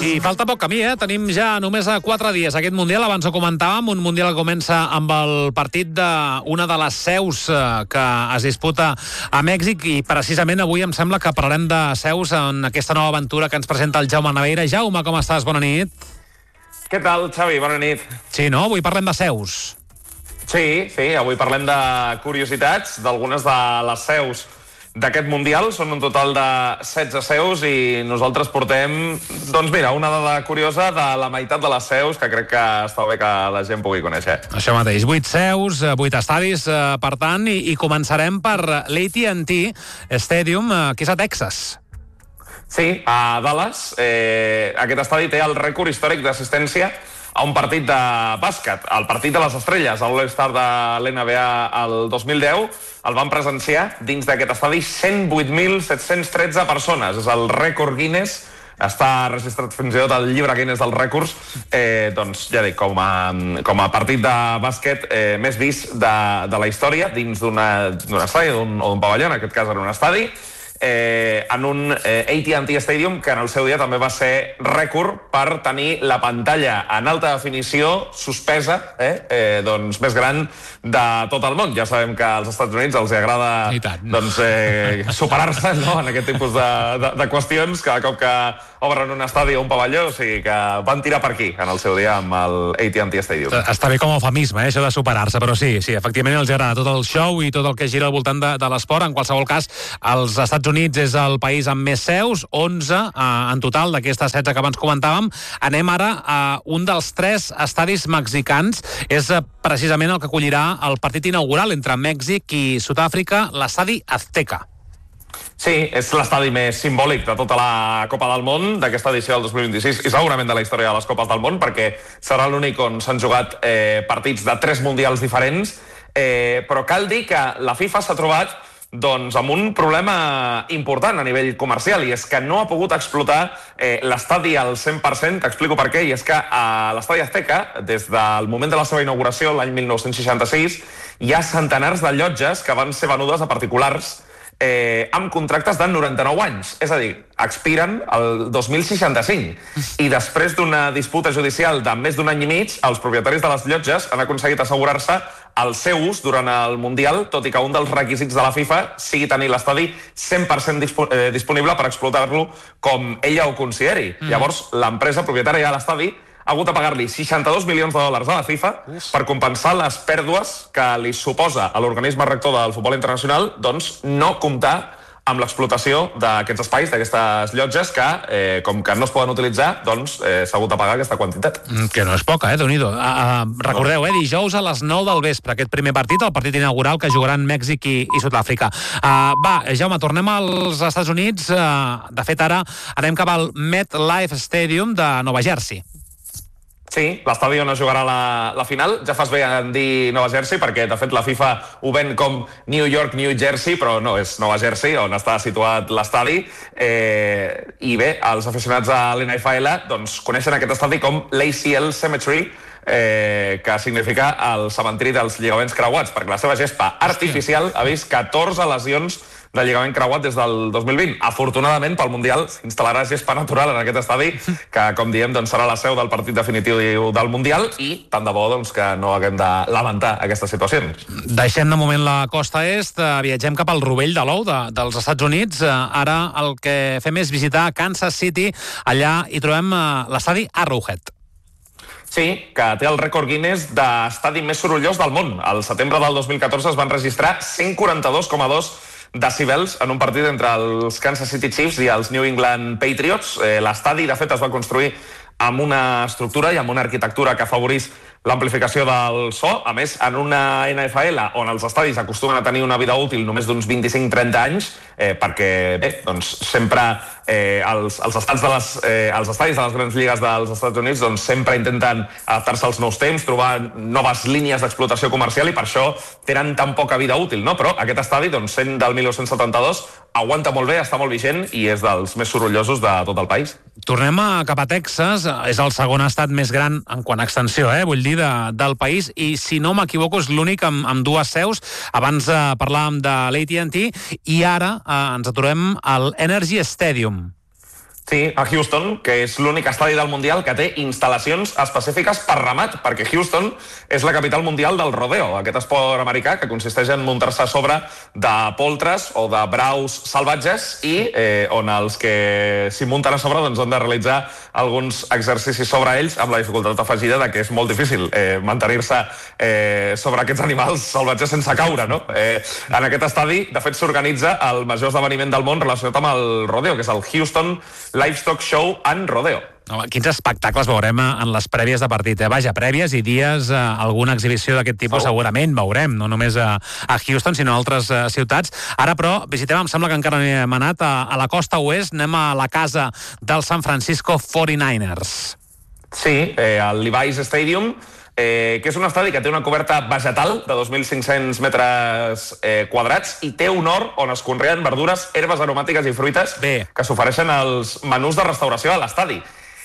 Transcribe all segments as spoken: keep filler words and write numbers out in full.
I falta poc camí, eh? Tenim ja només a quatre dies aquest Mundial. Abans ho comentàvem, un Mundial que comença amb el partit d'una de les seus que es disputa a Mèxic i precisament avui em sembla que parlarem de seus en aquesta nova aventura que ens presenta el Jaume Naveira. Jaume, com estàs? Bona nit. Què tal, Xavi? Bona nit. Sí, no? Avui parlem de seus. Sí, sí, avui parlem de curiositats d'algunes de les seus d'aquest Mundial. Són un total de setze seus i nosaltres portem, doncs mira, una dada curiosa de la meitat de les seus que crec que està bé que la gent pugui conèixer. Això mateix, vuit seus, vuit estadis, per tant, i, i començarem per l'A T and T Stadium, que és a Texas. Sí, a Dallas. Eh, aquest estadi té el rècord històric d'assistència a un partit de bàsquet, el partit de les estrelles, l'All-Star de l'N B A el dos mil deu, el van presenciar dins d'aquest estadi cent vuit mil set-cents tretze persones. És el rècord Guinness, està registrat fins i tot al llibre Guinness dels rècords, eh, doncs ja dic, com a, com a partit de bàsquet eh, més vist de, de la història dins d'un estadi o d'un pavelló, en aquest cas en un estadi, Eh, en un eh, A T and T Stadium que en el seu dia també va ser rècord per tenir la pantalla en alta definició suspesa, eh, eh, doncs més gran de tot el món. Ja sabem que als Estats Units els agrada doncs, eh, superar-se, no?, en aquest tipus de, de, de qüestions cada cop que obren un estadi o un pavelló, o sigui que van tirar per aquí en el seu dia amb el A T and T Stadium. Està bé com a eufemisme, eh, això de superar-se, però sí, sí, efectivament els agrada tot el show i tot el que gira al voltant de, de l'esport. En qualsevol cas, els Estats Units és el país amb més seus, onze eh, en total d'aquestes setze que abans comentàvem. Anem ara a un dels tres estadis mexicans. És eh, precisament el que acollirà el partit inaugural entre Mèxic i Sud-àfrica, l'estadi Azteca. Sí, és l'estadi més simbòlic de tota la Copa del Món d'aquesta edició del dos mil vint-i-sis i segurament de la història de les Copes del Món, perquè serà l'únic on s'han jugat eh, partits de tres mundials diferents, eh, però cal dir que la FIFA s'ha trobat doncs amb un problema important a nivell comercial, i és que no ha pogut explotar eh, l'estadi al cent per cent. T'explico per què, i és que a l'estadi Azteca, des del moment de la seva inauguració, l'any mil nou-cents seixanta-sis, hi ha centenars de llotges que van ser venudes a particulars eh, amb contractes de noranta-nou anys. És a dir, expiren el dos mil seixanta-cinc. I després d'una disputa judicial de més d'un any i mig, els propietaris de les llotges han aconseguit assegurar-se el seu ús durant el Mundial, tot i que un dels requisits de la FIFA sigui tenir l'estadi cent per cent dispo eh, disponible per explotar-lo com ella ho consideri. Mm. Llavors, l'empresa propietària de l'estadi ha hagut de pagar-li seixanta-dos milions de dòlars a la FIFA Uf. per compensar les pèrdues que li suposa a l'organisme rector del futbol internacional doncs no comptar amb l'explotació d'aquests espais, d'aquestes llotges, que, eh, com que no es poden utilitzar, doncs eh, s'ha hagut de pagar aquesta quantitat. Que no és poca, eh, Déu-n'hi-do. Uh, uh, recordeu, eh, dijous a les nou del vespre, aquest primer partit, el partit inaugural que jugaran Mèxic i, i Sud-àfrica. Uh, va, Jaume, tornem als Estats Units. Uh, de fet, ara anem cap al MetLife Stadium de Nova Jersey. Sí, l'estadi on es jugarà la, la final. Ja fas bé en dir Nova Jersey, perquè de fet la FIFA ho ven com New York, New Jersey, però no, és Nova Jersey, on està situat l'estadi. Eh, I bé, els aficionats a l'N F L doncs, coneixen aquest estadi com l'A C L Cemetery, eh, que significa el cementiri dels lligaments creuats, perquè la seva gespa artificial ha vist catorze lesions de lligament creuat des del dos mil vint. Afortunadament, pel Mundial s'instal·larà gespa natural en aquest estadi, que, com diem, doncs, serà la seu del partit definitiu del Mundial, i tant de bo doncs, que no haguem de lamentar aquestes situacions. Deixem de moment la costa est, viatgem cap al rovell de l'ou de, dels Estats Units. Ara el que fem és visitar Kansas City. Allà hi trobem l'estadi Arrowhead. Sí, que té el rècord Guinness d'estadi més sorollós del món. Al setembre del dos mil catorze es van registrar cent quaranta-dos coma dos decibels en un partit entre els Kansas City Chiefs i els New England Patriots. Eh, l'estadi, de fet, es va construir amb una estructura i amb una arquitectura que afavorís l'amplificació del so. A més, en una N F L on els estadis acostumen a tenir una vida útil només d'uns vint-i-cinc a trenta anys, eh, perquè bé, doncs, sempre eh, els, els, estats de les, eh, els estadis de les grans lligues dels Estats Units doncs, sempre intenten adaptar-se als nous temps, trobar noves línies d'explotació comercial, i per això tenen tan poca vida útil, no? Però aquest estadi, doncs, sent del mil nou-cents setanta-dos, aguanta molt bé, està molt vigent i és dels més sorollosos de tot el país. Tornem a, cap a Texas. És el segon estat més gran en quant a extensió, eh? Vull dir, de, del país, i si no m'equivoco és l'únic amb, amb dues seus. Abans eh, parlàvem de l'A T and T i ara eh, ens aturem al Energy Stadium. Sí, a Houston, que és l'únic estadi del Mundial que té instal·lacions específiques per ramat, perquè Houston és la capital mundial del rodeo, aquest esport americà que consisteix en muntar-se a sobre de poltres o de braus salvatges i eh, on els que s'hi munten a sobre doncs, han de realitzar alguns exercicis sobre ells amb la dificultat afegida de que és molt difícil eh, mantenir-se eh, sobre aquests animals salvatges sense caure, no? Eh, en aquest estadi, de fet, s'organitza el major esdeveniment del món relacionat amb el rodeo, que és el Houston Livestock Show and Rodeo. Home, quins espectacles veurem en les prèvies de partit, eh? Vaja, prèvies i dies, eh, alguna exhibició d'aquest tipus oh. segurament veurem, no només a, a Houston, sinó a altres eh, ciutats. Ara, però, visitem, em sembla que encara no hi hem anat, a, a la costa oest, anem a la casa dels San Francisco forty-niners. Sí, eh, al Levi's Stadium, Eh, que és un estadi que té una coberta vegetal de dos mil cinc-cents metres eh, quadrats i té un hort on es conreen verdures, herbes aromàtiques i fruites Bé. que s'ofereixen als menús de restauració de l'estadi.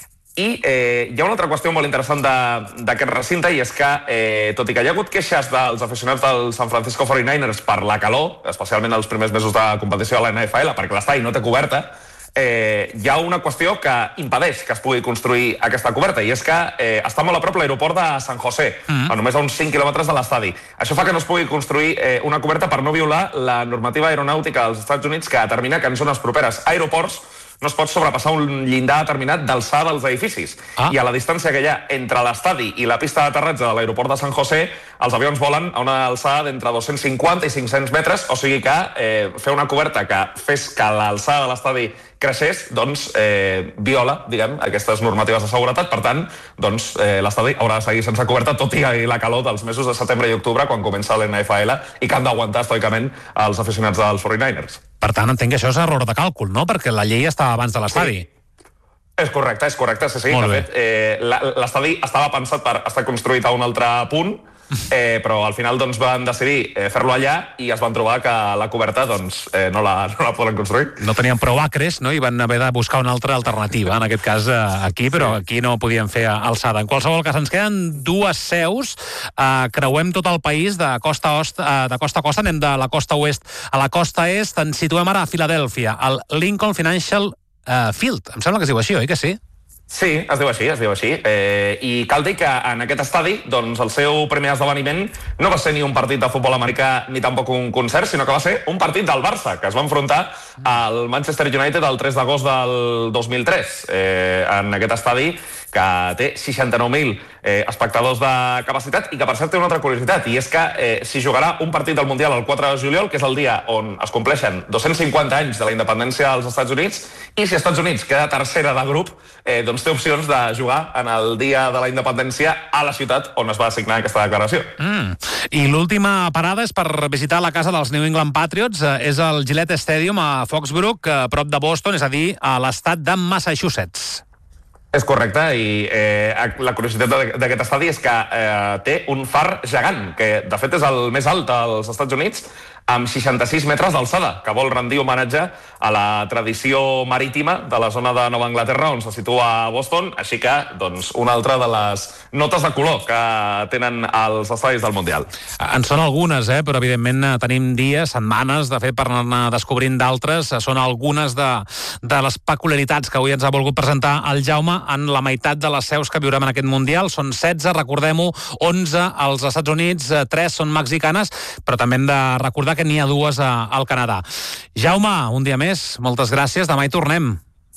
I eh, hi ha una altra qüestió molt interessant d'aquest recinte, i és que, eh, tot i que hi ha hagut queixes dels aficionats dels San Francisco forty-niners per la calor, especialment els primers mesos de competició de la N F L, perquè l'estadi no té coberta, Eh, hi ha una qüestió que impedeix que es pugui construir aquesta coberta, i és que eh, està molt a prop l'aeroport de San José, mm. a només a uns cinc quilòmetres de l'estadi. Això fa que no es pugui construir eh, una coberta per no violar la normativa aeronàutica dels Estats Units, que determina que en zones properes a aeroports no es pot sobrepassar un llindar determinat d'alçada dels edificis. Ah. I a la distància que hi ha entre l'estadi i la pista d'aterratge de l'aeroport de San José, els avions volen a una alçada d'entre dos-cents cinquanta i cinc-cents metres, o sigui que eh, fer una coberta que fes que l'alçada de l'estadi creixés, doncs eh, viola, diguem, aquestes normatives de seguretat. Per tant, doncs, eh, l'estadi haurà de seguir sense coberta, tot i la calor dels mesos de setembre i octubre, quan comença l'N F L, i que han d'aguantar estoicament els aficionats dels forty-niners. Per tant, entenc que això és error de càlcul, no? Perquè la llei estava abans de l'estadi. Sí. És correcte, és correcte, sí, sí. De fet, eh, l'estadi estava pensat per estar construït a un altre punt, eh, però al final doncs, van decidir eh, fer-lo allà i es van trobar que la coberta doncs, eh, no, la, no la poden construir. No tenien prou acres, no? I van haver de buscar una altra alternativa, en aquest cas eh, aquí, però sí. Aquí no podien fer alçada. En qualsevol cas, ens queden dues seus, eh, creuem tot el país de costa, ost, eh, de costa a costa, anem de la costa oest a la costa est, ens situem ara a Filadèlfia, al Lincoln Financial eh, Field. Em sembla que es diu així, oi que sí? Sí, es diu així, es diu així. Eh, I cal dir que en aquest estadi, doncs, el seu primer esdeveniment no va ser ni un partit de futbol americà ni tampoc un concert, sinó que va ser un partit del Barça, que es va enfrontar al Manchester United el tres d'agost del dos mil tres. Eh, en aquest estadi, que té seixanta-nou mil eh, espectadors de capacitat, i que per cert té una altra curiositat, i és que eh, s'hi jugarà un partit del Mundial el quatre de juliol, que és el dia on es compleixen dos-cents cinquanta anys de la independència dels Estats Units, i si Estats Units queda tercera de grup, eh, doncs té opcions de jugar en el dia de la independència a la ciutat on es va signar aquesta declaració. Mm. I l'última parada és per visitar la casa dels New England Patriots, eh, és el Gillette Stadium a Foxborough, a prop de Boston, és a dir, a l'estat de Massachusetts. És correcte, i eh, la curiositat d'aquest estadi és que eh, té un far gegant, que de fet és el més alt als Estats Units, amb seixanta-sis metres d'alçada, que vol rendir homenatge a la tradició marítima de la zona de Nova Anglaterra, on se situa Boston, així que, doncs, una altra de les notes de color que tenen els estadis del Mundial. En són algunes, eh? Però evidentment tenim dies, setmanes, de fet, per anar descobrint d'altres. Són algunes de, de les peculiaritats que avui ens ha volgut presentar el Jaume en la meitat de les seus que viurem en aquest Mundial. Són setze, recordem-ho, onze als Estats Units, tres són mexicanes, però també hem de recordar que n'hi ha dues a, al Canadà. Jaume, un dia més, moltes gràcies, demà hi tornem.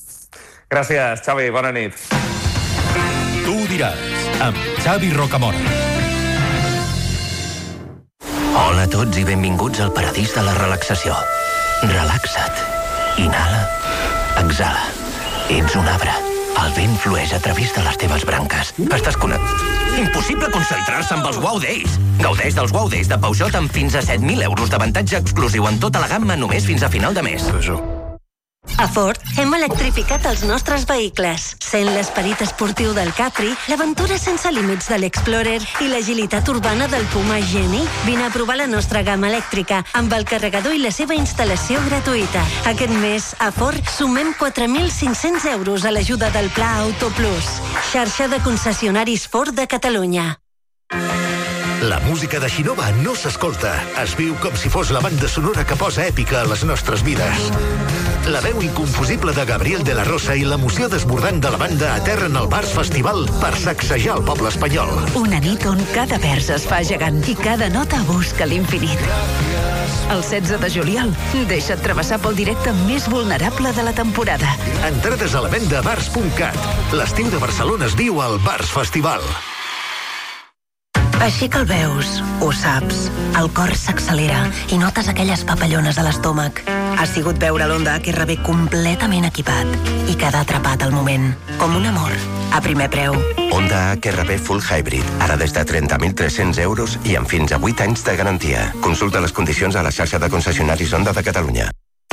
Gràcies, Xavi, bona nit. Tu ho diràs, amb Xavi Rocamora. Hola a tots i benvinguts al paradís de la relaxació. Relaxa't. Inhala. Exhala. Ets un arbre. El vent flueix a través de les teves branques. Estàs connectat. Impossible concentrar-se amb els Wow Days. Gaudeix dels Wow Days de Peugeot amb fins a set mil euros d'avantatge exclusiu en tota la gamma només fins a final de mes. A Ford hem electrificat els nostres vehicles. Sent l'esperit esportiu del Capri, l'aventura sense límits de l'Explorer i l'agilitat urbana del Puma Geni. Vine a provar la nostra gamma elèctrica amb el carregador i la seva instal·lació gratuïta. Aquest mes, a Ford, sumem quatre mil cinc-cents euros a l'ajuda del Pla Auto Plus. Xarxa de concessionaris Ford de Catalunya. La música de Xinova no s'escolta. Es viu com si fos la banda sonora que posa èpica a les nostres vides. La veu inconfusible de Gabriel de la Rosa i l'emoció desbordant de la banda aterren al Bars Festival per sacsejar el poble espanyol. Una nit on cada vers es fa gegant i cada nota busca l'infinit. El setze de juliol, deixa't travessar pel directe més vulnerable de la temporada. Entrades a la venda a bars punt cat. L'estiu de Barcelona es viu al Bars Festival. Així que el veus, ho saps, el cor s'accelera i notes aquelles papallones a l'estómac. Ha sigut veure l'Honda H R V completament equipat i quedar atrapat al moment, com un amor, a primer preu. Honda H R V Full Hybrid, ara des de trenta mil tres-cents euros i amb fins a vuit anys de garantia. Consulta les condicions a la xarxa de concessionaris Honda de Catalunya.